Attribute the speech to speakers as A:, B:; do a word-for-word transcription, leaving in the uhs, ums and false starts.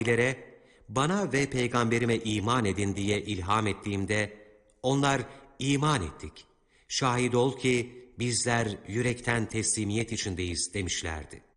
A: İsraillere bana ve peygamberime iman edin diye ilham ettiğimde onlar iman ettik. Şahit ol ki bizler yürekten teslimiyet içindeyiz demişlerdi.